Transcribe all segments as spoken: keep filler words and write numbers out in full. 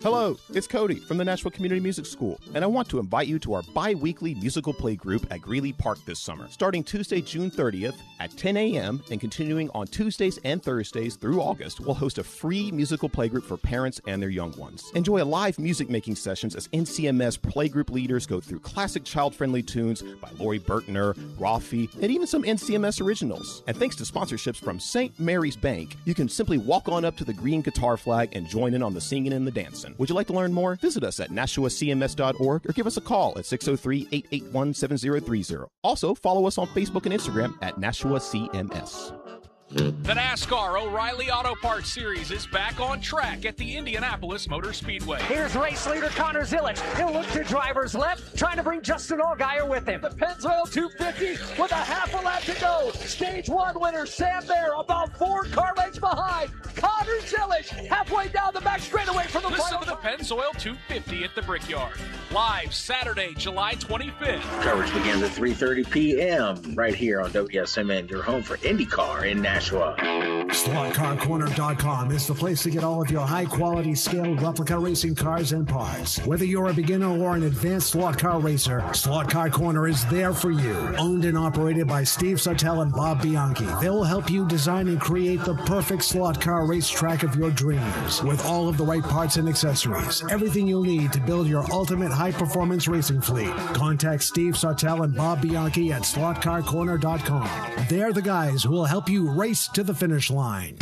Hello, it's Cody from the Nashville Community Music School, and I want to invite you to our bi-weekly musical play group at Greeley Park this summer. Starting Tuesday, June thirtieth at ten a.m. and continuing on Tuesdays and Thursdays through August, we'll host a free musical play group for parents and their young ones. Enjoy live music making sessions as N C M S playgroup leaders go through classic child-friendly tunes by Lori Burtner, Rafi, and even some N C M S originals. And thanks to sponsorships from Saint Mary's Bank, you can simply walk on up to the green guitar flag and join in on the singing and the dancing. Would you like to learn more? Visit us at nashua c m s dot org or give us a call at six oh three, eight eight one, seven oh three oh. Also, follow us on Facebook and Instagram at Nashua C M S. The NASCAR O'Reilly Auto Parts Series is back on track at the Indianapolis Motor Speedway. Here's race leader Connor Zilic. He'll look to driver's left, trying to bring Justin Allgaier with him. The Pennzoil two fifty with a half a lap to go. Stage one winner Sam Bear about four car lengths behind. Connor Zilic halfway down the back straightaway for the Listen final. to the Pennzoil two fifty at the Brickyard. Live Saturday, July twenty-fifth. Coverage begins at three thirty p.m. right here on W S M N, your home for IndyCar in Nashville. slot car corner dot com is the place to get all of your high-quality scaled replica racing cars and parts. Whether you're a beginner or an advanced slot car racer, Slot Car Corner is there for you. Owned and operated by Steve Sartell and Bob Bianchi, they'll help you design and create the perfect slot car racetrack of your dreams with all of the right parts and accessories. Everything you'll need to build your ultimate high-performance racing fleet. Contact Steve Sartell and Bob Bianchi at slot car corner dot com. They're the guys who will help you race to the finish line.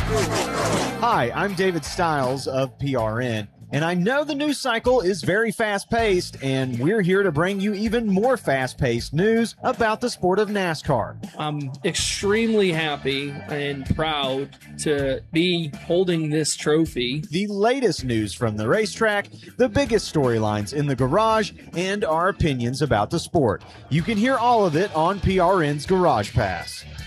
Hi, I'm David Stiles of P R N, and I know the news cycle is very fast-paced, and we're here to bring you even more fast-paced news about the sport of NASCAR. I'm extremely happy and proud to be holding this trophy. The latest news from the racetrack, the biggest storylines in the garage, and our opinions about the sport. You can hear all of it on P R N's Garage Pass.